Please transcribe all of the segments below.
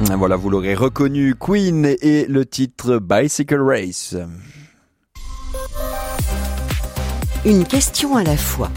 Voilà, vous l'aurez reconnu, Queen et le titre Bicycle Race. Une question à la fois.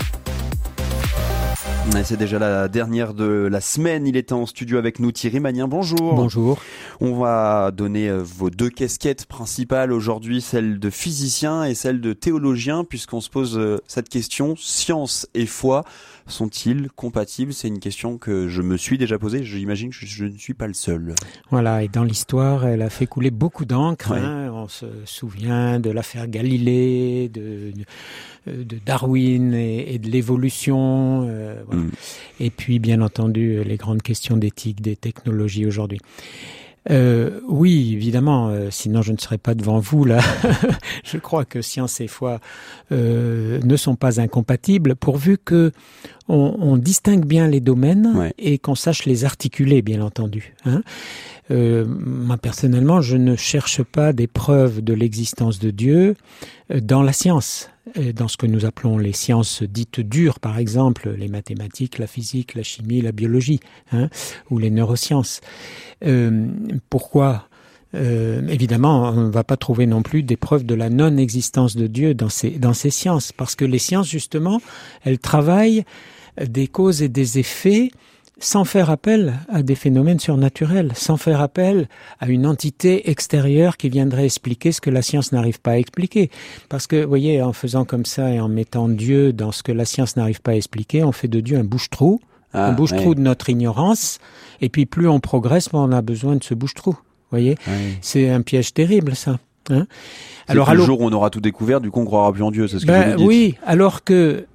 C'est déjà la dernière de la semaine. Il est en studio avec nous, Thierry Magnin. Bonjour. Bonjour. On va donner vos deux casquettes principales aujourd'hui, celle de physicien et celle de théologien, puisqu'on se pose cette question, science et foi sont-ils compatibles ? C'est une question que je me suis déjà posée. J'imagine que je ne suis pas le seul. Voilà, et dans l'histoire, elle a fait couler beaucoup d'encre. Ouais. On se souvient de l'affaire Galilée, de Darwin et de l'évolution. Voilà. Et puis, bien entendu, les grandes questions d'éthique, des technologies aujourd'hui. Oui, évidemment, sinon je ne serais pas devant vous là. Je crois que science et foi ne sont pas incompatibles pourvu que on distingue bien les domaines et qu'on sache les articuler, bien entendu. Moi, personnellement, je ne cherche pas des preuves de l'existence de Dieu dans la science, dans ce que nous appelons les sciences dites dures, par exemple, les mathématiques, la physique, la chimie, la biologie, ou les neurosciences. Pourquoi ? Évidemment, on ne va pas trouver non plus des preuves de la non-existence de Dieu dans ces sciences, parce que les sciences, justement, elles travaillent des causes et des effets sans faire appel à des phénomènes surnaturels, sans faire appel à une entité extérieure qui viendrait expliquer ce que la science n'arrive pas à expliquer. Parce que, vous voyez, en faisant comme ça et en mettant Dieu dans ce que la science n'arrive pas à expliquer, on fait de Dieu un bouche-trou, de notre ignorance, et puis plus on progresse, moins on a besoin de ce bouche-trou. Vous voyez, c'est un piège terrible, ça. Alors, le jour où on aura tout découvert, du coup, on croira plus en Dieu, c'est ce que vous nous dites. Oui, alors que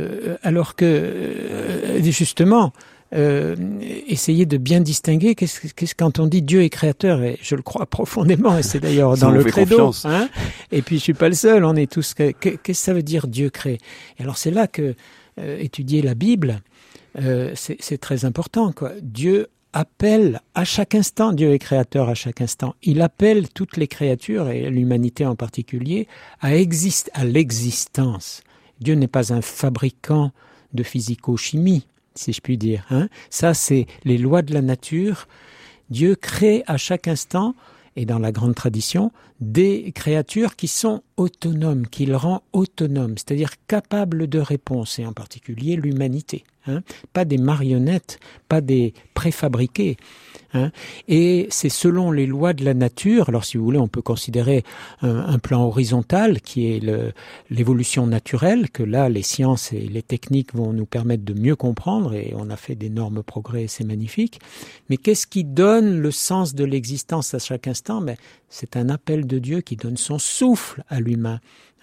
justement, essayer de bien distinguer qu'est-ce quand on dit Dieu est créateur, et je le crois profondément, et c'est d'ailleurs dans le credo. Et puis je suis pas le seul, on est tous. Qu'est-ce que ça veut dire Dieu crée ? Et alors c'est là que étudier la Bible, c'est très important, quoi. Dieu appelle à chaque instant, Dieu est créateur à chaque instant. Il appelle toutes les créatures, et l'humanité en particulier, à l'existence. Dieu n'est pas un fabricant de physico-chimie, si je puis dire. Ça, c'est les lois de la nature. Dieu crée à chaque instant, et dans la grande tradition, des créatures qui sont autonomes, qu'il rend autonomes, c'est-à-dire capables de réponse, et en particulier l'humanité. Pas des marionnettes, pas des préfabriqués. Et c'est selon les lois de la nature. Alors si vous voulez, on peut considérer un plan horizontal qui est l'évolution naturelle, que là les sciences et les techniques vont nous permettre de mieux comprendre, et on a fait d'énormes progrès, c'est magnifique. Mais qu'est-ce qui donne le sens de l'existence à chaque instant ? C'est un appel de Dieu qui donne son souffle à l'humain.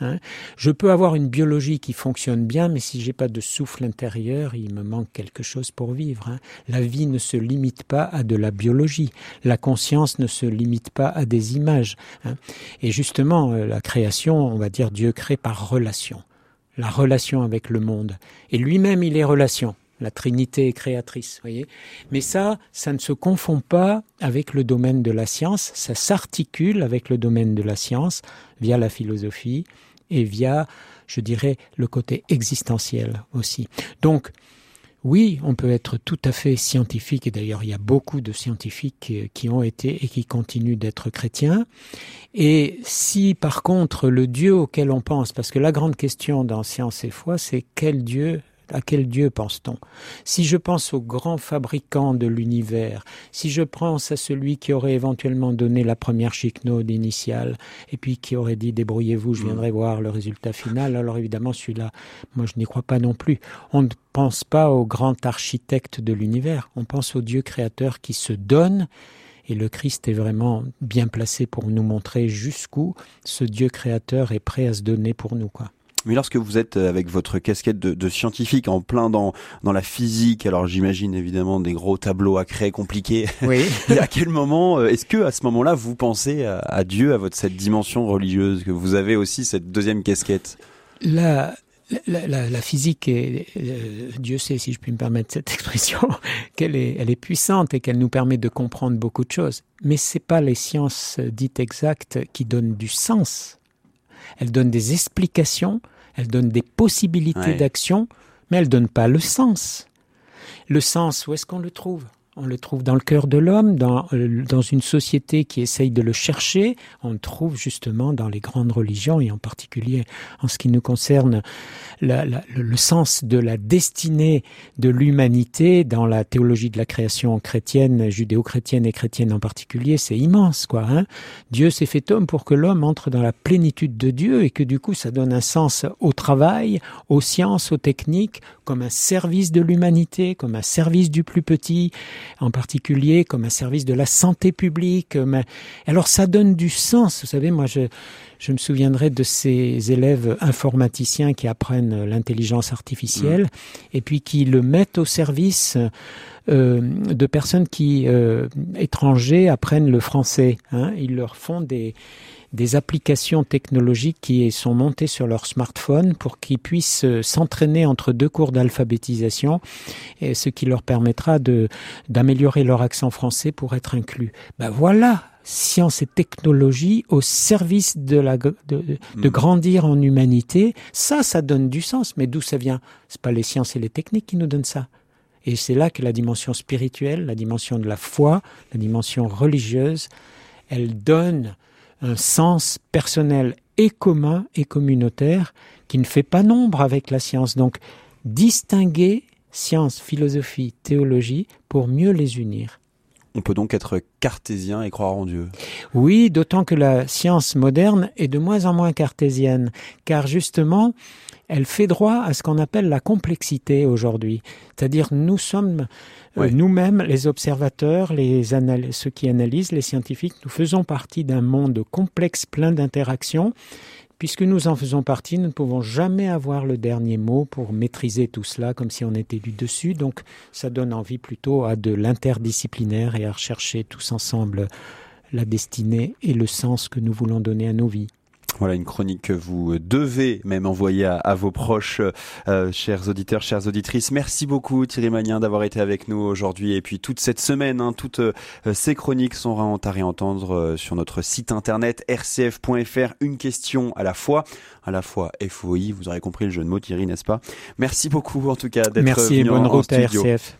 Je peux avoir une biologie qui fonctionne bien, mais si j'ai pas de souffle intérieur, il me manque quelque chose pour vivre. La vie ne se limite pas à de la biologie. La conscience ne se limite pas à des images. Et justement, la création, on va dire Dieu crée par relation. La relation avec le monde. Et lui-même, il est relation. La Trinité est créatrice, voyez. Mais ça ne se confond pas avec le domaine de la science. Ça s'articule avec le domaine de la science via la philosophie et via, je dirais, le côté existentiel aussi. Donc, oui, on peut être tout à fait scientifique, et d'ailleurs il y a beaucoup de scientifiques qui ont été et qui continuent d'être chrétiens. Et si par contre le Dieu auquel on pense, parce que la grande question dans Science et Foi, c'est à quel Dieu pense-t-on ? Si je pense au grand fabricant de l'univers, si je pense à celui qui aurait éventuellement donné la première chiquenaude initiale, et puis qui aurait dit « débrouillez-vous, je viendrai voir le résultat final », alors évidemment celui-là, moi je n'y crois pas non plus. On ne pense pas au grand architecte de l'univers, on pense au Dieu créateur qui se donne, et le Christ est vraiment bien placé pour nous montrer jusqu'où ce Dieu créateur est prêt à se donner pour nous, quoi. Mais lorsque vous êtes avec votre casquette de scientifique en plein dans la physique, alors j'imagine évidemment des gros tableaux à créer compliqués. Oui. Et à quel moment, est-ce que à ce moment-là, vous pensez à Dieu, à cette dimension religieuse, que vous avez aussi cette deuxième casquette ? La physique, Dieu sait, si je puis me permettre cette expression, elle est puissante et qu'elle nous permet de comprendre beaucoup de choses. Mais c'est pas les sciences dites exactes qui donnent du sens. Elles donnent des explications, elles donnent des possibilités d'action, mais elles donnent pas le sens. Le sens, où est-ce qu'on le trouve ? On le trouve dans le cœur de l'homme, dans une société qui essaye de le chercher. On le trouve justement dans les grandes religions et en particulier en ce qui nous concerne le sens de la destinée de l'humanité dans la théologie de la création chrétienne, judéo-chrétienne et chrétienne en particulier. C'est immense, quoi. Dieu s'est fait homme pour que l'homme entre dans la plénitude de Dieu et que du coup ça donne un sens au travail, aux sciences, aux techniques, comme un service de l'humanité, comme un service du plus petit, en particulier comme un service de la santé publique. Alors ça donne du sens. Vous savez, moi je me souviendrai de ces élèves informaticiens qui apprennent l'intelligence artificielle et puis qui le mettent au service de personnes qui, étrangers, apprennent le français. Ils leur font des applications technologiques qui sont montées sur leur smartphone pour qu'ils puissent s'entraîner entre 2 cours d'alphabétisation, et ce qui leur permettra d'améliorer leur accent français pour être inclus. Voilà, science et technologie au service de grandir en humanité. Ça donne du sens. Mais d'où ça vient? C'est pas les sciences et les techniques qui nous donnent ça. Et c'est là que la dimension spirituelle, la dimension de la foi, la dimension religieuse, elle donne un sens personnel et commun et communautaire qui ne fait pas nombre avec la science. Donc, distinguer science, philosophie, théologie pour mieux les unir. On peut donc être cartésien et croire en Dieu. Oui, d'autant que la science moderne est de moins en moins cartésienne, car justement, elle fait droit à ce qu'on appelle la complexité aujourd'hui. C'est-à-dire, nous sommes nous-mêmes, les observateurs, ceux qui analysent, les scientifiques, nous faisons partie d'un monde complexe, plein d'interactions. Puisque nous en faisons partie, nous ne pouvons jamais avoir le dernier mot pour maîtriser tout cela comme si on était du dessus. Donc ça donne envie plutôt à de l'interdisciplinaire et à rechercher tous ensemble la destinée et le sens que nous voulons donner à nos vies. Voilà une chronique que vous devez même envoyer à vos proches, chers auditeurs, chères auditrices. Merci beaucoup Thierry Magnin d'avoir été avec nous aujourd'hui et puis toute cette semaine. Toutes ces chroniques sont à réentendre sur notre site internet rcf.fr. Une question à la fois FOI. Vous aurez compris le jeu de mots, Thierry, n'est-ce pas? Merci beaucoup en tout cas d'être venu en studio. Merci et bonne route à RCF.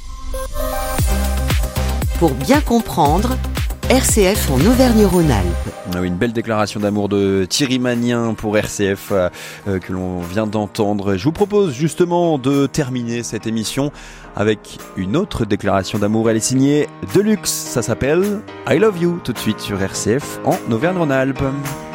Pour bien comprendre, RCF en Auvergne-Rhône-Alpes. On a eu une belle déclaration d'amour de Thierry Magnin pour RCF que l'on vient d'entendre. Je vous propose justement de terminer cette émission avec une autre déclaration d'amour. Elle est signée Deluxe. Ça s'appelle I Love You, tout de suite sur RCF en Auvergne-Rhône-Alpes.